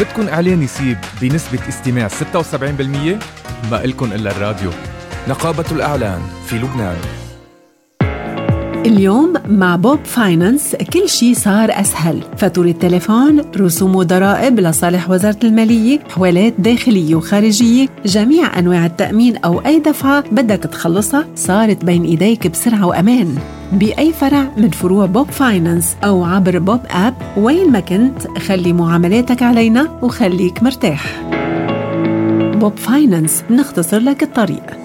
بدكن إعلان يسيب بنسبة استماع 76%؟ ما إلكن إلا الراديو. نقابة الإعلان في لبنان. اليوم مع بوب فاينانس كل شيء صار أسهل. فاتورة التليفون، رسوم وضرائب لصالح وزارة المالية، حوالات داخلية وخارجية، جميع أنواع التأمين أو أي دفعة بدك تخلصها صارت بين إيديك بسرعة وأمان بأي فرع من فروع بوب فاينانس أو عبر بوب آب. وين ما كنت خلي معاملاتك علينا وخليك مرتاح. بوب فاينانس نختصر لك الطريق.